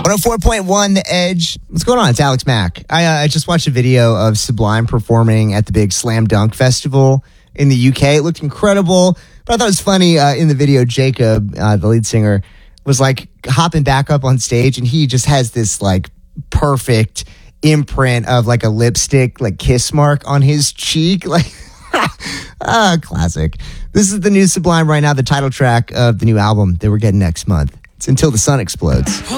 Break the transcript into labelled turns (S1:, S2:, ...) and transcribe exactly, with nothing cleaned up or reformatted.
S1: one oh four point one The Edge. What's going on? It's Alex Mack. I, uh, I just watched a video of Sublime performing at the big Slam Dunk Festival in the U K. It looked incredible. But I thought it was funny uh, in the video, Jacob, uh, the lead singer, was like hopping back up on stage, and he just has this like perfect imprint of like a lipstick, like kiss mark on his cheek. Like, ah, classic. This is the new Sublime right now, the title track of the new album that we're getting next month. It's Until the Sun Explodes.